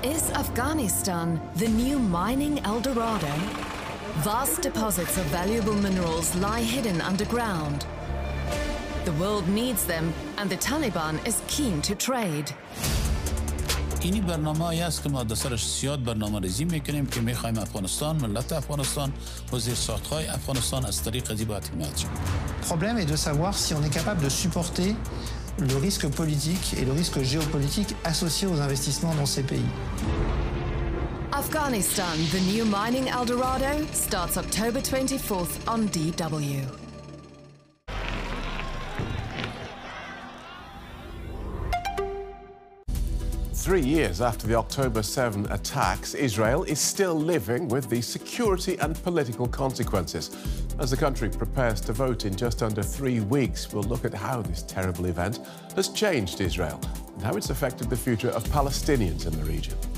Is Afghanistan the new mining El Dorado? Vast deposits of valuable minerals lie hidden underground. The world needs them, and the Taliban is keen to trade. اینی برنامه‌ای است که ما در سرش زیاد برنامه‌ریزی می‌کنیم که می‌خوایم افغانستان، ملت افغانستان و زیرساخت‌های افغانستان از طریق از این باید حمایت شود. Le problème est de savoir si on est capable de supporter le risque politique et le risque géopolitique associé aux investissements dans ces pays. Afghanistan, the new mining El Dorado, starts October 24th on DW. 3 years after the October 7 attacks, Israel is still living with the security and political consequences. As the country prepares to vote in just under 3 weeks, we'll look at how this terrible event has changed Israel and how it's affected the future of Palestinians in the region.